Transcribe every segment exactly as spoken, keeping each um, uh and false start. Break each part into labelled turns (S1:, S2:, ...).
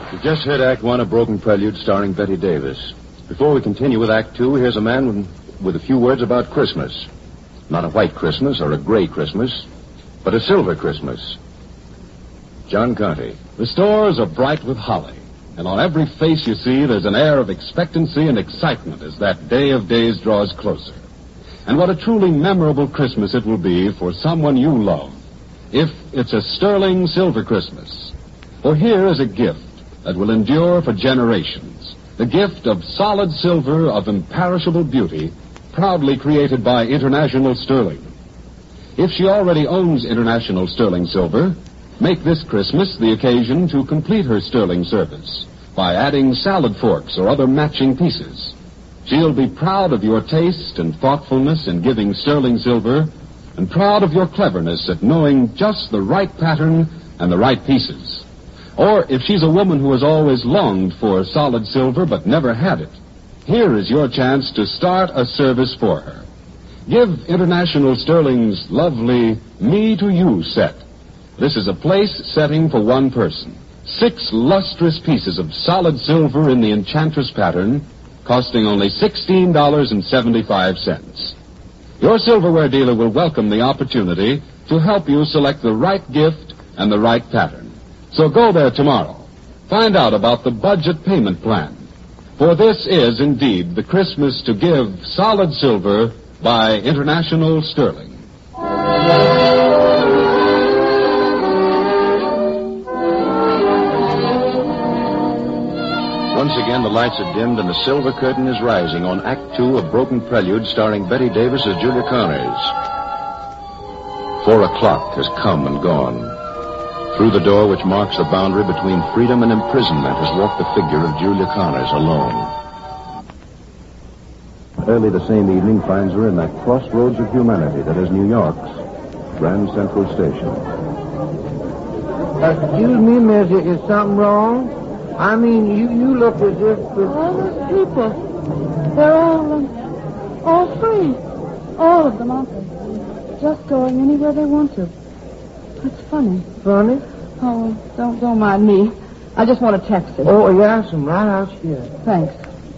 S1: You just heard Act One of Broken Prelude starring Betty Davis. Before we continue with Act Two, here's a man with a few words about Christmas. Not a white Christmas or a gray Christmas, but a silver Christmas. John Conte.
S2: The stores are bright with holly, and on every face you see there's an air of expectancy and excitement as that day of days draws closer. And what a truly memorable Christmas it will be for someone you love, if it's a sterling silver Christmas. For here is a gift that will endure for generations, the gift of solid silver of imperishable beauty, proudly created by International Sterling. If she already owns International Sterling Silver, make this Christmas the occasion to complete her sterling service by adding salad forks or other matching pieces. She'll be proud of your taste and thoughtfulness in giving sterling silver, and proud of your cleverness at knowing just the right pattern and the right pieces. Or if she's a woman who has always longed for solid silver but never had it, here is your chance to start a service for her. Give International Sterling's lovely Me to You set. This is a place setting for one person. Six lustrous pieces of solid silver in the Enchantress pattern, costing only sixteen dollars and seventy-five cents. Your silverware dealer will welcome the opportunity to help you select the right gift and the right pattern. So go there tomorrow. Find out about the budget payment plan. For this is indeed the Christmas to give solid silver by International Sterling.
S1: Once again, the lights are dimmed and the silver curtain is rising on Act Two of Broken Prelude starring Betty Davis as Julia Connors. Four o'clock has come and gone. Through the door which marks the boundary between freedom and imprisonment has walked the figure of Julia Connors alone. Early the same evening finds her in that crossroads of humanity that is New York's Grand Central Station.
S3: Excuse me, miss, is something wrong? I mean, you, you look as if...
S4: All those people, they're all, um, all free. All of them, aren't they? Just going anywhere they want to. That's funny.
S3: Funny?
S4: Oh, don't don't mind me. I just want a taxi.
S3: Oh, yes, I'm right out here.
S4: Thanks.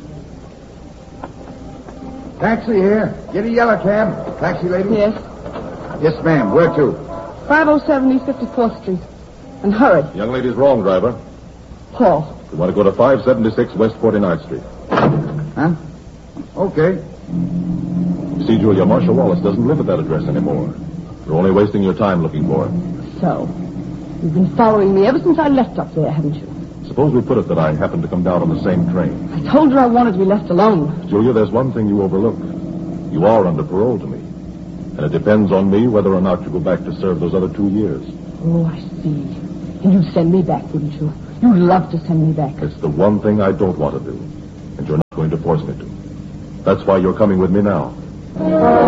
S5: Taxi here. Get a yellow cab. Taxi lady?
S4: Yes.
S5: Yes, ma'am. Where to?
S4: five oh seven East fifty-fourth Street. And hurry.
S6: Young lady's wrong, driver.
S4: Paul.
S6: You want to go to five seventy-six West forty-ninth Street.
S5: Huh? Okay.
S6: You see, Julia, Marshall Wallace doesn't live at that address anymore. You're only wasting your time looking for him.
S4: So, you've been following me ever since I left up there, haven't you?
S6: Suppose we put it that I happened to come down on the same train.
S4: I told her I wanted to be left alone.
S6: Julia, there's one thing you overlook. You are under parole to me. And it depends on me whether or not you go back to serve those other two years.
S4: Oh, I see. And you'd send me back, wouldn't you? You'd love to send me back.
S6: It's the one thing I don't want to do. And you're not going to force me to. That's why you're coming with me now.